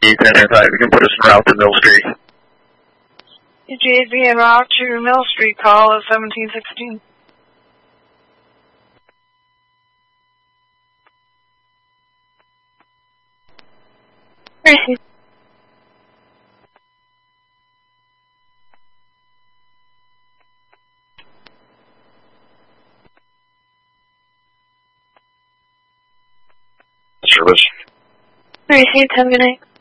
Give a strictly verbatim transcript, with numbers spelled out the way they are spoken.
ten five, you can put us en route to Mill Street. G eight B en route to Mill Street, call is seventeen sixteen. Receive. Service. Received, have a good night.